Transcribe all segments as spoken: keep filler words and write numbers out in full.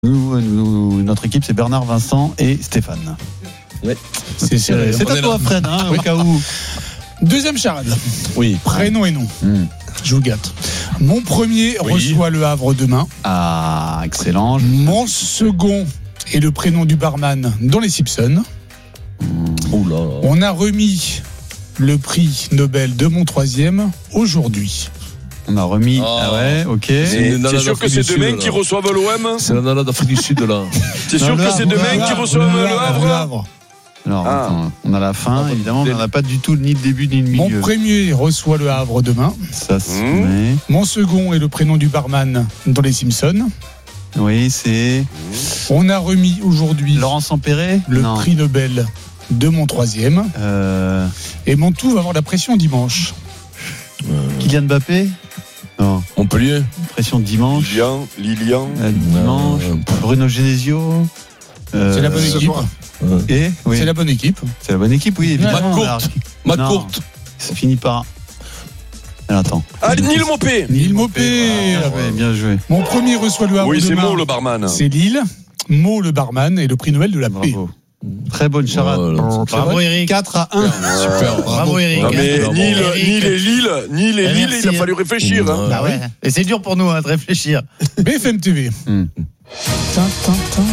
Nous, nous, notre équipe, c'est Bernard, Vincent et Stéphane. Ouais. C'est, c'est, c'est à toi, Fred, hein, oui. Au cas où. Deuxième charade. Oui. Prénom et nom. Mmh. Je vous gâte. Mon premier oui. reçoit le Havre demain. Ah, excellent. Mon second est le prénom du barman dans les Simpsons. Mmh. Oh là là. On a remis le prix Nobel de mon troisième aujourd'hui. On a remis. Oh. Ah ouais, ok. C'est, c'est sûr que c'est demain qui reçoivent l'O M. C'est la nana d'Afrique du Sud là. C'est sûr que c'est demain qui reçoivent le Havre. Le Havre. Alors, ah. attends, on a la fin, ah, évidemment, mais on n'a pas du tout ni le début ni le milieu. Mon premier reçoit le Havre demain. Ça, c'est... Mmh. Mon second est le prénom du barman dans les Simpsons. Oui, c'est... On a remis aujourd'hui... Laurent Sampéré le non. prix Nobel de mon troisième. Euh... Et mon tout va avoir la pression dimanche. Euh... Kylian Mbappé ? Non. Montpellier. Pression dimanche. Lilian. Lilian. Euh, dimanche. Euh... Bruno Genesio. Euh... C'est la bonne équipe. Et oui. C'est la bonne équipe. C'est la bonne équipe, oui. McCourt. McCourt. Ça finit par. Alors, attends. Ah, Neil Maupay. Neil Maupay. Ah, ouais, bien joué. Mon premier reçoit le Havre. Oui, c'est demain. Mo le barman. C'est Lille. Mo le barman et le prix Nobel de la paix. Bravo. Très bonne charade. Oh, bravo, bravo Eric. quatre à un. Super. Bravo, bravo Eric. Non, mais bravo, Nil, Eric. Nil et Lille, Nil et Lille, il a fallu réfléchir. Hein. Bah ouais. Et c'est dur pour nous hein, de réfléchir. B F M T V. Mm. Tin, tin, tin.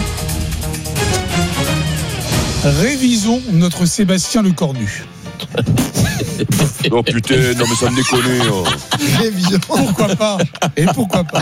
Révisons notre Sébastien Lecornu. Oh putain, non mais ça me déconne. Oh. Révision. Pourquoi pas ? Et pourquoi pas ?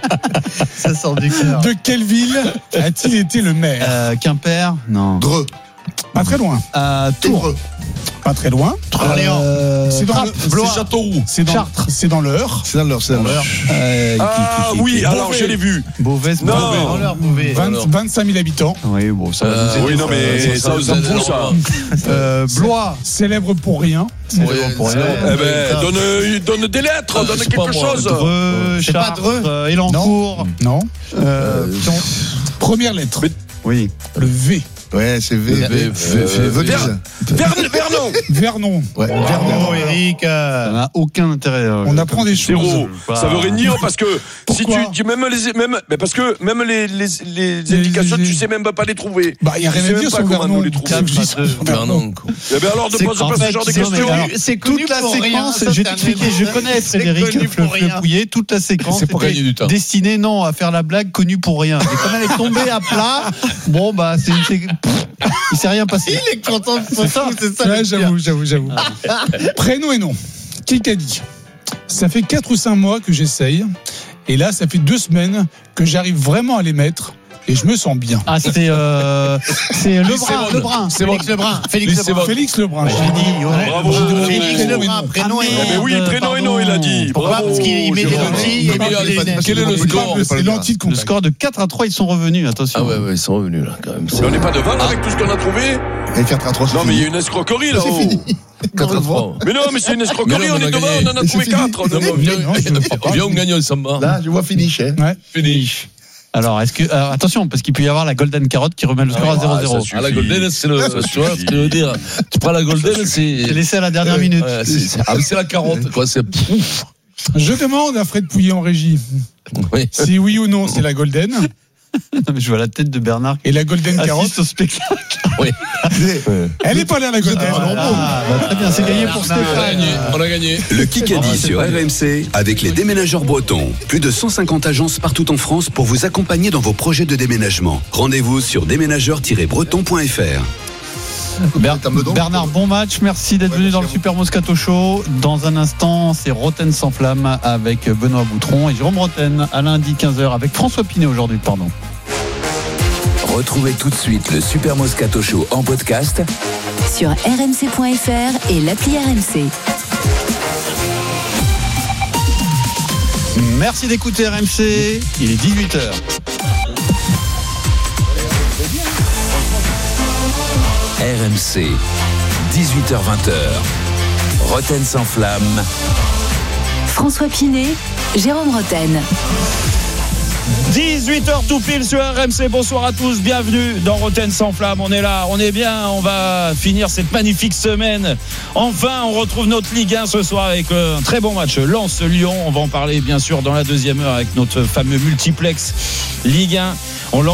Ça sort du cœur. De quelle ville a-t-il été le maire ? euh, Quimper ? Non. Dreux. Pas très loin. Euh, Tours. Pas très loin. Orléans. Euh, c'est dans Trappes. le, c'est Châteauroux. C'est dans, Chartres. C'est dans l'Eure. C'est dans l'heure, c'est dans l'heure. Euh, Ah qui, qui, oui, qui, alors Beauvais. je l'ai vu. Beauvais. Non. Dans l'heure, Beauvais. vingt, vingt-cinq mille habitants. Oui, bon, ça va Euh, nous aider. Oui, non mais ça vous en fout ça. Euh, Blois. Célèbre pour rien. Célèbre Oui, pour c'est rien. Eh ben, donne, donne des lettres, Ah, donne c'est quelque pas moi. chose. Dreux, C'est pas Chartres, Dreux. euh, Élancourt. Non. Euh, Pion. Première lettre. Mais- Oui. Le V. Ouais, c'est V. V, V, V, Venise. Vern- Vernon. Vernon. Ouais. Vernon. Eric. Ça n'a aucun intérêt. euh, On apprend des choses. Zéro. Ça veut rien dire parce que si Pourquoi tu, tu même les même mais parce que même les les, les indications les- tu sais même pas les trouver. Bah, il n'y a Tu rien sais à même dire pas sur comment Vernon. nous les trouver. Qu'est-ce que je dis sur Vernon Vernon. quoi. Eh ben alors ne C'est pose qu'en pas fait, ce genre de c'est- non, mais questions. alors, C'est connu toute la pour rien, séquence, ça, je vais c'est un t'expliquer, je élément. connais C'est Frédéric connu pour rien. Fleury, toute la séquence C'est pour était gagner du temps. destinée non à faire la blague connue pour rien. Et comme elle est tombée à plat, bon bah c'est, c'est pff, il s'est rien passé. Il est content de son ça. coup, c'est ça. Ouais, le j'avoue, j'avoue, j'avoue. Prénom et nom. Qui qu'a dit ? Ça fait quatre ou cinq mois que j'essaye. Et là, ça fait deux semaines que j'arrive vraiment à les mettre. Et je me sens bien. Ah c'est euh, c'est Lebrun, Lebrun. C'est bon. Félix Lebrun. Félix Lui, c'est Lebrun. bon. Félix Lebrun. J'ai dit, ouais. Bravo. Félix Prénom et Lebrun, nom. prénom et Ah, Eh ben nom. oui, Merde, prénom et nom, pardon. il a dit. Pourquoi ? Bravo. Parce qu'il met des Jérôme. lentilles. Mais il a- il met des quel est le lunettes. score ? C'est l'anti de Le score de quatre à trois, ils sont revenus, attention. Ah ouais, ouais, ils sont revenus là quand même. Mais on n'est pas devant avec tout ce qu'on a trouvé. Et quatre à trois, c'est Non mais il y a fini. une escroquerie C'est là-haut. fini. quatre à trois. Mais non mais c'est une escroquerie, Mais non, on on est a devant, gagné. on en a Et trouvé c'est fini. quatre. Non, mais viens, Non, je ne crois pas. viens, on gagne ensemble. Là, je vois finish. Hein. Ouais. Finish. Alors, est-ce que alors, attention, parce qu'il peut y avoir la Golden Carotte qui remet le score à zéro zéro. Ah, la Golden, c'est le. Tu vois ce que je veux dire ? Tu prends la Golden, c'est. C'est laissé à la dernière minute. Ouais, c'est, c'est, ah, c'est la carotte, quoi. C'est. Pouf. Je demande à Fred Pouillet en régie Oui. si oui ou non c'est la Golden. Non, mais je vois la tête de Bernard. Et la Golden Carotte, Assiste au spectacle. Oui. elle n'est pas là la Golden. Ah, bah, très bien, c'est gagné pour On a Stéphane. gagné. On a gagné. Le Kikadi sur R M C avec les déménageurs bretons. Plus de cent cinquante agences partout en France pour vous accompagner dans vos projets de déménagement. Rendez-vous sur déménageurs tiret breton point f r. Ber- Bernard, bon match. Merci d'être venu dans le Super Moscato Show. Dans un instant, c'est Roten sans flamme avec Benoît Boutron et Jérôme Roten à lundi quinze heures avec François Pinet aujourd'hui, pardon. Retrouvez tout de suite le Super Moscato Show en podcast sur r m c point f r et l'appli R M C. Merci d'écouter R M C. Il est dix-huit heures. R M C, dix-huit heures vingt. Roten sans flamme. François Pinet, Jérôme Roten. dix-huit heures tout pile sur R M C. Bonsoir à tous, bienvenue dans Roten sans flamme. On est là, on est bien, on va finir cette magnifique semaine. Enfin, on retrouve notre Ligue un ce soir avec un très bon match Lens-Lyon. On va en parler bien sûr dans la deuxième heure avec notre fameux multiplex Ligue un. On